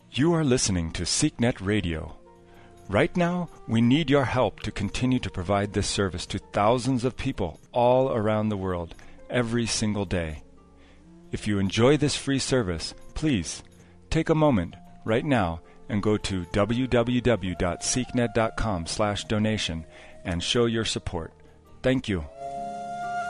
You are listening to SeekNet Radio. Right now, we need your help to continue to provide this service to thousands of people all around the world every single day. If you enjoy this free service, please take a moment right now and go to www.seeknet.com/donation and show your support. Thank you.